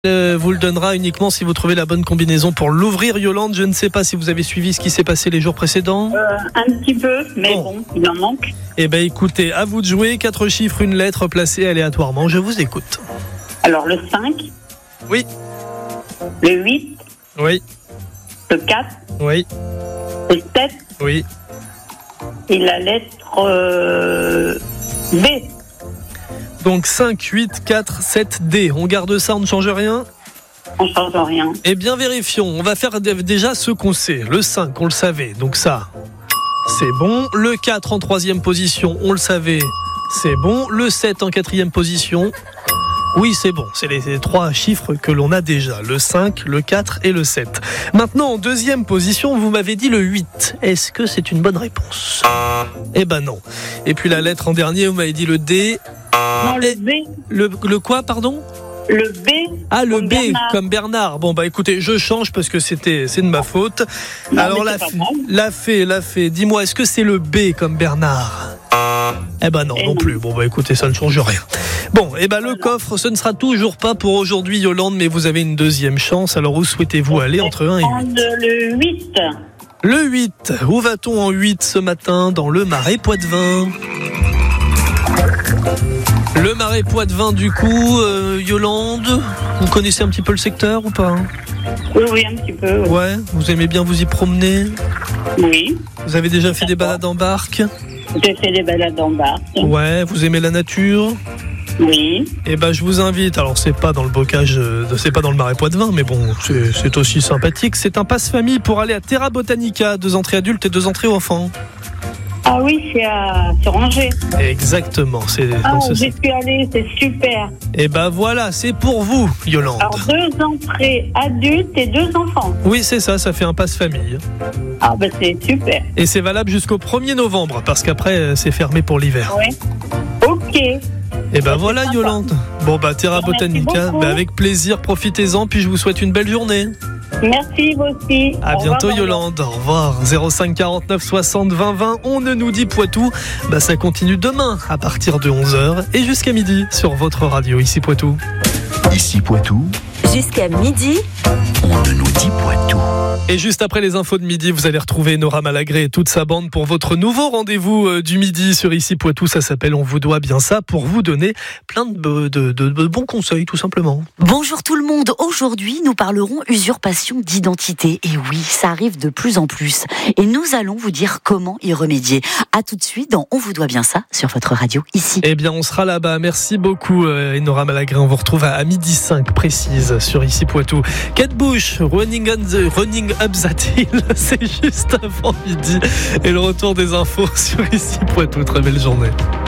Vous le donnera uniquement si vous trouvez la bonne combinaison pour l'ouvrir. Yolande, je ne sais pas si vous avez suivi ce qui s'est passé les jours précédents. Un petit peu, mais bon, il en manque. Eh bien écoutez, à vous de jouer, 4 chiffres, une lettre placée aléatoirement, je vous écoute. Alors le 5. Oui. Le 8. Oui. Le 4. Oui. Le 7. Oui. Et la lettre B. Donc 5, 8, 4, 7, D. On garde ça, on ne change rien ? On ne change rien. Eh bien vérifions, on va faire déjà ce qu'on sait. Le 5, on le savait, donc ça, c'est bon. Le 4 en 3e position, on le savait, c'est bon. Le 7 en 4e position, oui c'est bon. C'est les 3 chiffres que l'on a déjà. Le 5, le 4 et le 7. Maintenant en 2e position, vous m'avez dit le 8. Est-ce que c'est une bonne réponse ? Eh ben non. Et puis la lettre en dernier, vous m'avez dit le D. Non, le B. Le quoi, pardon ? Le B. Ah, le comme B, Bernard. comme Bernard. Bon, bah écoutez, je change parce que c'est de ma faute. Non, alors, mais la fée. Dis-moi, est-ce que c'est le B comme Bernard ? Eh ben non, non plus. Bon, bah écoutez, ça ne change rien. Bon, eh ben le coffre, ce ne sera toujours pas pour aujourd'hui, Yolande, mais vous avez une 2e chance. Alors, où souhaitez-vous aller entre 1 et 8 ? Le 8. Le 8. Où va-t-on en 8 ce matin ? Dans le Marais Poitevin. Le Marais Poitevin, du coup, Yolande, vous connaissez un petit peu le secteur ou pas ? Oui, un petit peu. Ouais, vous aimez bien vous y promener ? Oui. Vous avez déjà fait des balades en barque ? J'ai fait des balades en barque. Ouais, vous aimez la nature ? Oui. Eh ben, je vous invite. Alors, c'est pas dans le bocage, c'est pas dans le Marais Poitevin, mais bon, c'est aussi sympathique. C'est un passe-famille pour aller à Terra Botanica, 2 entrées adultes et 2 entrées enfants. Ah oui, c'est à Angers. Exactement. J'y suis allée, c'est super. Et ben voilà, c'est pour vous, Yolande. Alors 2 entrées adultes et 2 enfants. Oui, c'est ça fait un passe-famille. Ah ben c'est super. Et c'est valable jusqu'au 1er novembre, parce qu'après, c'est fermé pour l'hiver. Oui. Ok. Et ben voilà, Yolande. Bon, bah, Terra Botanica, avec plaisir, profitez-en, puis je vous souhaite une belle journée. Merci, vous aussi. À bientôt, Yolande. Au revoir. 05 49 60 20 20. On ne nous dit Poitou. Bah, ça continue demain à partir de 11h et jusqu'à midi sur votre radio. Ici Poitou. Ici Poitou. Jusqu'à midi. On ne nous dit Poitou. Et juste après les infos de midi, vous allez retrouver Nora Malagré et toute sa bande pour votre nouveau rendez-vous du midi sur Ici Poitou. Ça s'appelle On vous doit bien ça, pour vous donner plein de bons conseils, tout simplement. Bonjour tout le monde. Aujourd'hui, nous parlerons usurpation d'identité. Et oui, ça arrive de plus en plus. Et nous allons vous dire comment y remédier. À tout de suite dans On vous doit bien ça sur votre radio ici. Eh bien, on sera là-bas. Merci beaucoup, Nora Malagré. On vous retrouve à midi 5 précise sur Ici Poitou. Kate Bush, Running Up That Hill, c'est juste avant midi. Et le retour des infos sur Ici Poitou. Très belle journée.